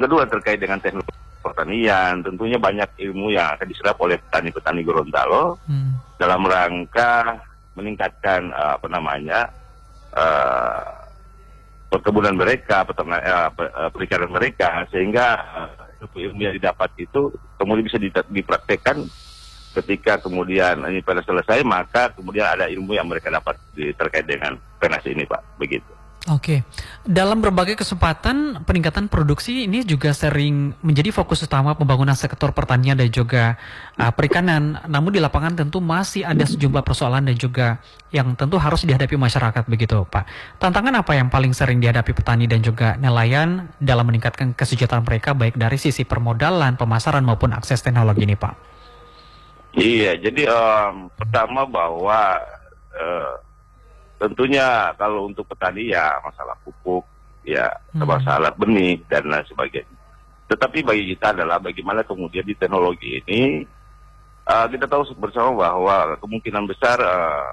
Yang kedua terkait dengan teknologi pertanian, tentunya banyak ilmu yang akan diserap oleh petani-petani Gorontalo dalam rangka meningkatkan perkebunan mereka, perikanan mereka, sehingga ilmu yang didapat itu kemudian bisa dipraktekkan ketika kemudian ini pada selesai, maka kemudian ada ilmu yang mereka dapat terkait dengan PENAS ini, Pak, begitu. Oke, dalam berbagai kesempatan peningkatan produksi ini juga sering menjadi fokus utama pembangunan sektor pertanian dan juga perikanan. Namun di lapangan tentu masih ada sejumlah persoalan dan juga yang tentu harus dihadapi masyarakat, begitu Pak. Tantangan apa yang paling sering dihadapi petani dan juga nelayan dalam meningkatkan kesejahteraan mereka baik dari sisi permodalan, pemasaran maupun akses teknologi ini, Pak? Iya, jadi pertama bahwa tentunya kalau untuk petani ya masalah pupuk, ya masalah benih dan lain sebagainya. Tetapi bagi kita adalah bagaimana kemudian di teknologi ini kita tahu bersama bahwa kemungkinan besar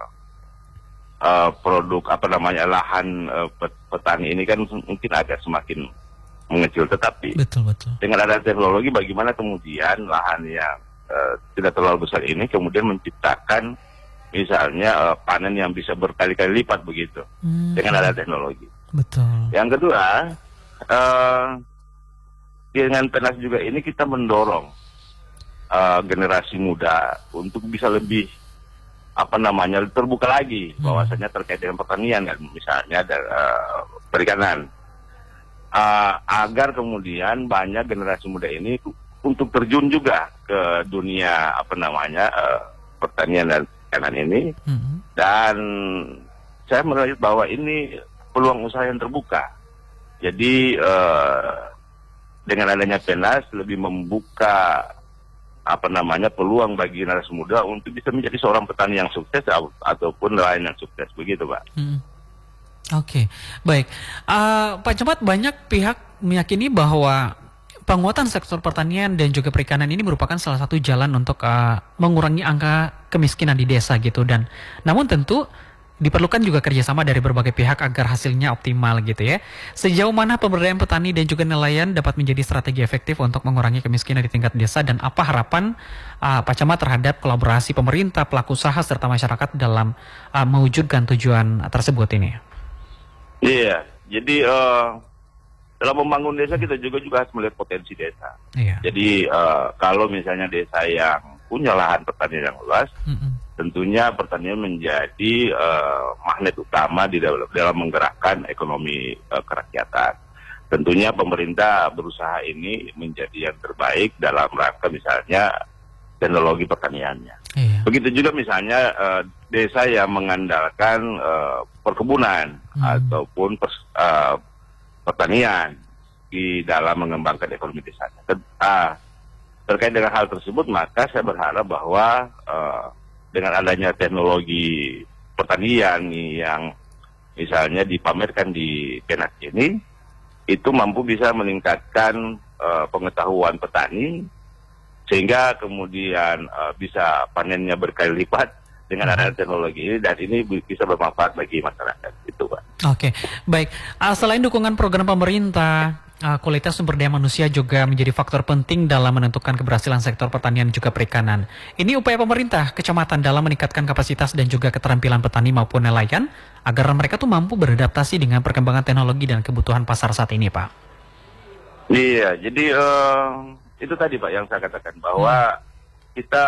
produk lahan petani ini kan mungkin agak semakin mengecil. Tetapi betul. dengan ada teknologi bagaimana kemudian lahan yang tidak terlalu besar ini kemudian menciptakan misalnya panen yang bisa berkali-kali lipat begitu dengan ada teknologi. Betul. Yang kedua, dengan PENAS juga ini kita mendorong generasi muda untuk bisa lebih terbuka lagi bahwasanya terkait dengan pertanian dan misalnya perikanan, agar kemudian banyak generasi muda ini untuk terjun juga ke dunia pertanian dan kanan ini, dan saya melihat bahwa ini peluang usaha yang terbuka. Jadi dengan adanya PENAS lebih membuka peluang bagi generasi muda untuk bisa menjadi seorang petani yang sukses ataupun nelayan yang sukses, begitu Pak. Oke, baik. Pak Camat, banyak pihak meyakini bahwa penguatan sektor pertanian dan juga perikanan ini merupakan salah satu jalan untuk mengurangi angka kemiskinan di desa gitu, dan namun tentu diperlukan juga kerjasama dari berbagai pihak agar hasilnya optimal gitu ya. Sejauh mana pemberdayaan petani dan juga nelayan dapat menjadi strategi efektif untuk mengurangi kemiskinan di tingkat desa, dan apa harapan Pak Camat terhadap kolaborasi pemerintah, pelaku usaha serta masyarakat dalam mewujudkan tujuan tersebut ini? Iya, jadi dalam membangun desa kita juga harus melihat potensi desa. Iya. Jadi kalau misalnya desa yang punya lahan pertanian yang luas, tentunya pertanian menjadi magnet utama di dalam menggerakkan ekonomi kerakyatan. Tentunya pemerintah berusaha ini menjadi yang terbaik dalam rangka misalnya teknologi pertaniannya. Iya. Begitu juga misalnya desa yang mengandalkan perkebunan ataupun pertanian di dalam mengembangkan ekonomi desanya. Terkait dengan hal tersebut, maka saya berharap bahwa dengan adanya teknologi pertanian yang misalnya dipamerkan di PENAS ini, itu mampu bisa meningkatkan pengetahuan petani, sehingga kemudian bisa panennya berkali lipat dengan adanya teknologi ini, dan ini bisa bermanfaat bagi masyarakat. Itu Pak. Oke, baik. Selain dukungan program pemerintah, kualitas sumber daya manusia juga menjadi faktor penting dalam menentukan keberhasilan sektor pertanian dan juga perikanan. Ini upaya pemerintah, kecamatan dalam meningkatkan kapasitas dan juga keterampilan petani maupun nelayan agar mereka tuh mampu beradaptasi dengan perkembangan teknologi dan kebutuhan pasar saat ini, Pak. Iya, jadi itu tadi Pak yang saya katakan bahwa kita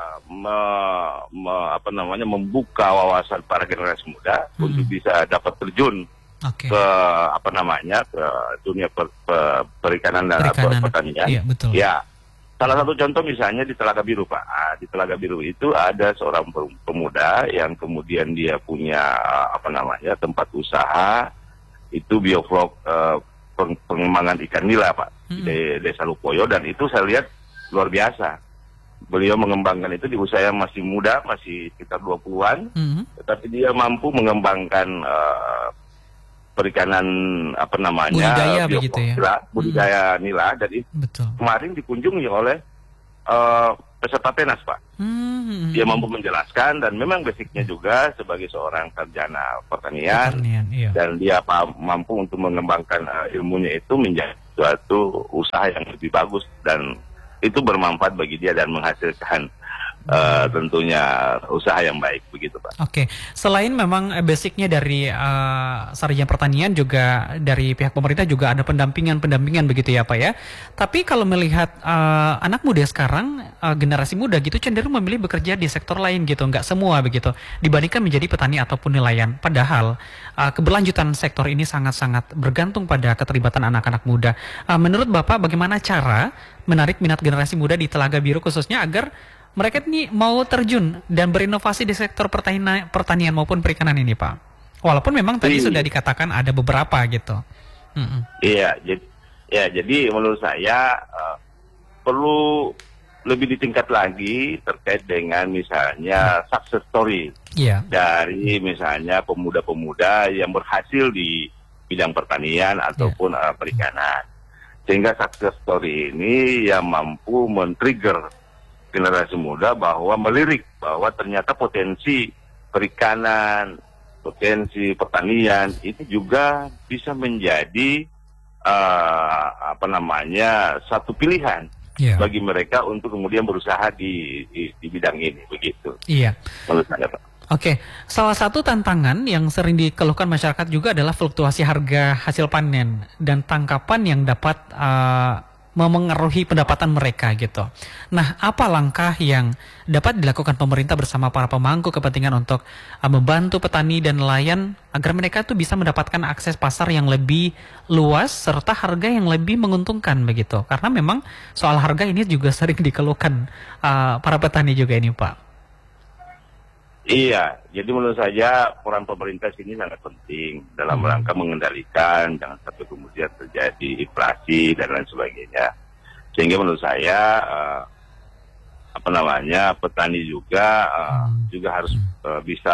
membuka wawasan para generasi muda untuk bisa dapat terjun ke ke dunia perikanan dan pertanian. Iya, betul. Ya, salah satu contoh misalnya di Telaga Biru Pak. Di Telaga Biru itu ada seorang pemuda yang kemudian dia punya tempat usaha itu bioflok pengembangan ikan nila Pak di Desa Lupoyo, dan itu saya lihat luar biasa. Beliau mengembangkan itu di usia yang masih muda, masih sekitar 20-an, tetapi dia mampu mengembangkan perikanan budidaya begitu ya, budidaya nila, dan kemarin dikunjungi oleh peserta PENAS Pak. Dia mampu menjelaskan, dan memang basicnya juga sebagai seorang sarjana pertanian, iya. Dan dia mampu untuk mengembangkan ilmunya itu menjadi suatu usaha yang lebih bagus dan itu bermanfaat bagi dia dan menghasilkan tentunya usaha yang baik begitu Pak. Oke, selain memang basicnya dari sarjana pertanian juga dari pihak pemerintah juga ada pendampingan begitu ya Pak ya. Tapi kalau melihat anak muda sekarang, generasi muda gitu cenderung memilih bekerja di sektor lain gitu, nggak semua begitu, dibandingkan menjadi petani ataupun nelayan. Padahal keberlanjutan sektor ini sangat-sangat bergantung pada keterlibatan anak-anak muda. Menurut Bapak bagaimana cara menarik minat generasi muda di Telaga Biru khususnya agar mereka ini mau terjun dan berinovasi di sektor pertanian maupun perikanan ini, Pak. Walaupun memang tadi sudah dikatakan ada beberapa gitu. Iya, jadi menurut saya perlu lebih ditingkat lagi terkait dengan misalnya success story dari misalnya pemuda-pemuda yang berhasil di bidang pertanian ataupun perikanan. Sehingga success story ini yang mampu men-trigger generasi muda bahwa melirik bahwa ternyata potensi perikanan, potensi pertanian itu juga bisa menjadi satu pilihan bagi mereka untuk kemudian berusaha di bidang ini begitu. Iya. Menurut saya, Pak. Oke, salah satu tantangan yang sering dikeluhkan masyarakat juga adalah fluktuasi harga hasil panen dan tangkapan yang dapat memengaruhi pendapatan mereka gitu. Nah, apa langkah yang dapat dilakukan pemerintah bersama para pemangku kepentingan untuk membantu petani dan nelayan agar mereka tuh bisa mendapatkan akses pasar yang lebih luas serta harga yang lebih menguntungkan begitu? Karena memang soal harga ini juga sering dikeluhkan para petani juga ini, Pak. Iya, jadi menurut saya peran pemerintah sini sangat penting dalam rangka mengendalikan jangan sampai kemudian terjadi inflasi dan lain sebagainya. Sehingga menurut saya petani juga harus bisa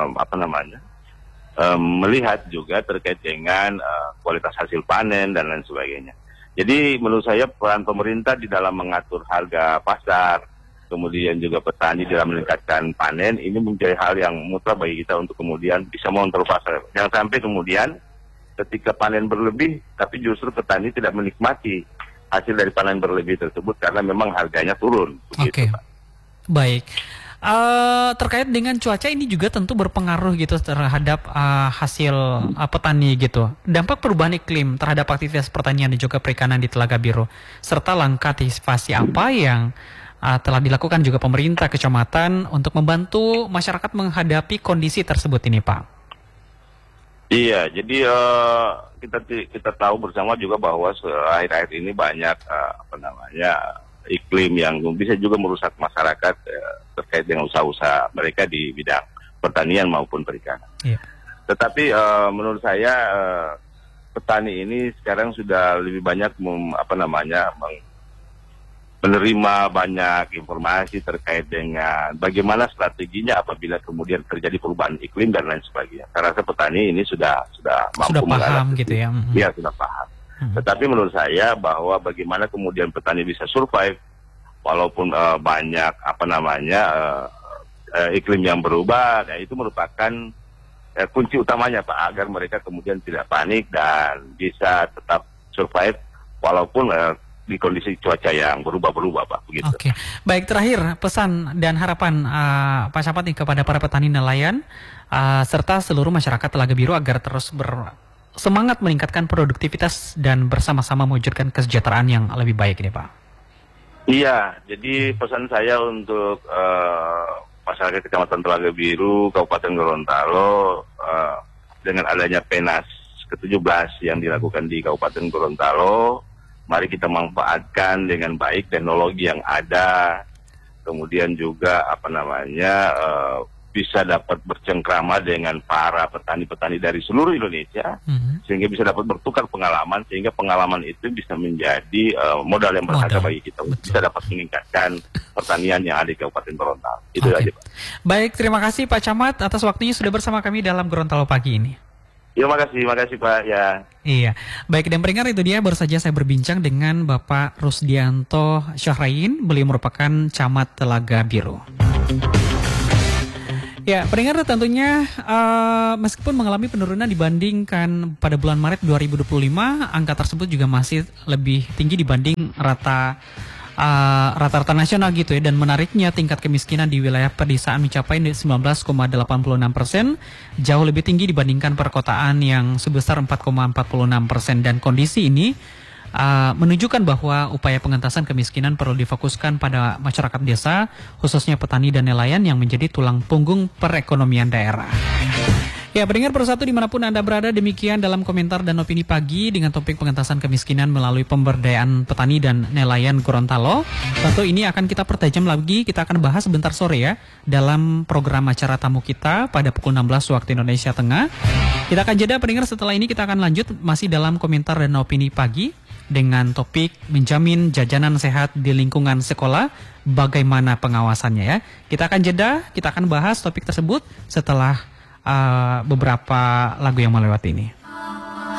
melihat juga terkait dengan kualitas hasil panen dan lain sebagainya. Jadi menurut saya peran pemerintah di dalam mengatur harga pasar, kemudian juga petani dalam meningkatkan panen ini menjadi hal yang mutlak bagi kita untuk kemudian bisa mengontrol pasar. Jangan sampai kemudian ketika panen berlebih tapi justru petani tidak menikmati hasil dari panen berlebih tersebut karena memang harganya turun. Oke. Baik. Terkait dengan cuaca ini juga tentu berpengaruh gitu terhadap hasil petani gitu. Dampak perubahan iklim terhadap aktivitas pertanian dan juga perikanan di Telaga Biru serta langkah antisipasi apa yang telah dilakukan juga pemerintah kecamatan untuk membantu masyarakat menghadapi kondisi tersebut ini, Pak. Iya, jadi kita tahu bersama juga bahwa akhir-akhir ini banyak iklim yang bisa juga merusak masyarakat terkait dengan usaha-usaha mereka di bidang pertanian maupun perikanan. Iya. Tetapi menurut saya petani ini sekarang sudah lebih banyak menerima banyak informasi terkait dengan bagaimana strateginya apabila kemudian terjadi perubahan iklim dan lain sebagainya. Saya rasa petani ini sudah mampu paham gitu ya. Iya, sudah paham. Tetapi menurut saya bahwa bagaimana kemudian petani bisa survive walaupun banyak iklim yang berubah, nah itu merupakan kunci utamanya Pak agar mereka kemudian tidak panik dan bisa tetap survive walaupun di kondisi cuaca yang berubah-berubah Pak begitu. Oke. Baik, terakhir pesan dan harapan Pak Camat kepada para petani nelayan serta seluruh masyarakat Telaga Biru agar terus bersemangat meningkatkan produktivitas dan bersama-sama mewujudkan kesejahteraan yang lebih baik ini Pak. Iya, jadi pesan saya untuk masyarakat Kecamatan Telaga Biru, Kabupaten Gorontalo dengan adanya PENAS ke-17 yang dilakukan di Kabupaten Gorontalo, mari kita manfaatkan dengan baik teknologi yang ada, kemudian juga bisa dapat bercengkrama dengan para petani-petani dari seluruh Indonesia, sehingga bisa dapat bertukar pengalaman, sehingga pengalaman itu bisa menjadi modal yang berharga bagi kita, bisa dapat meningkatkan pertanian yang ada di Kabupaten Gorontalo. Itu aja Pak. Baik, terima kasih Pak Camat atas waktunya sudah bersama kami dalam Gorontalo pagi ini. Ya, makasih Pak ya. Iya, baik dan pendengar itu dia baru saja saya berbincang dengan Bapak Rusdianto Syahrain, beliau merupakan Camat Telaga Biru. Ya, pendengar tentunya meskipun mengalami penurunan dibandingkan pada bulan Maret 2025, angka tersebut juga masih lebih tinggi dibanding rata-rata nasional gitu ya. Dan menariknya tingkat kemiskinan di wilayah pedesaan mencapai 19,86%, jauh lebih tinggi dibandingkan perkotaan yang sebesar 4,46%. Dan kondisi ini menunjukkan bahwa upaya pengentasan kemiskinan perlu difokuskan pada masyarakat desa, khususnya petani dan nelayan yang menjadi tulang punggung perekonomian daerah. Ya, pendengar persatu dimanapun Anda berada, demikian dalam komentar dan opini pagi dengan topik pengentasan kemiskinan melalui pemberdayaan petani dan nelayan Gorontalo. Tentu ini akan kita pertajam lagi, kita akan bahas sebentar sore ya, dalam program acara tamu kita pada pukul 16 waktu Indonesia Tengah. Kita akan jeda pendengar, setelah ini kita akan lanjut masih dalam komentar dan opini pagi dengan topik menjamin jajanan sehat di lingkungan sekolah, bagaimana pengawasannya ya. Kita akan jeda, kita akan bahas topik tersebut setelah beberapa lagu yang melewati ini.